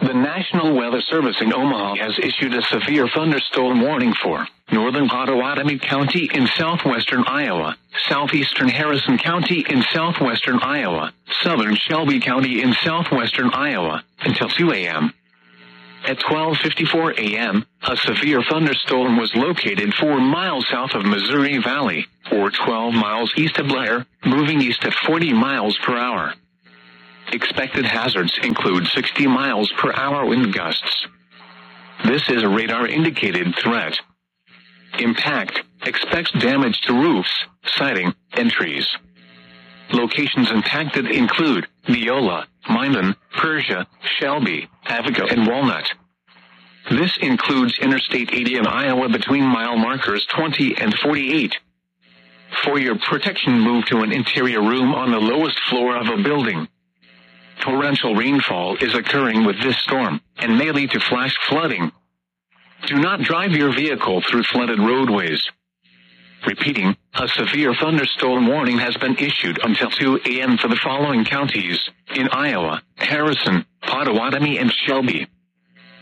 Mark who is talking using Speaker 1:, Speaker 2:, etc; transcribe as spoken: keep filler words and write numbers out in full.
Speaker 1: The National Weather Service in Omaha has issued a severe thunderstorm warning for northern Pottawatomie County in southwestern Iowa, southeastern Harrison County in southwestern Iowa, southern Shelby County in southwestern Iowa, until two a m At twelve fifty-four a m, a severe thunderstorm was located four miles south of Missouri Valley, or twelve miles east of Blair, moving east at forty miles per hour. Expected hazards include sixty miles per hour wind gusts. This is a radar-indicated threat. Impact: expects damage to roofs, siding, and trees. Locations impacted include Neola, Minden, Persia, Shelby, Avico, and Walnut. This includes Interstate eighty in Iowa between mile markers twenty and forty-eight. For your protection, move to an interior room on the lowest floor of a building. Torrential rainfall is occurring with this storm, and may lead to flash flooding. Do not drive your vehicle through flooded roadways. Repeating, a severe thunderstorm warning has been issued until two a m for the following counties in Iowa: Harrison, Pottawatomie, and Shelby.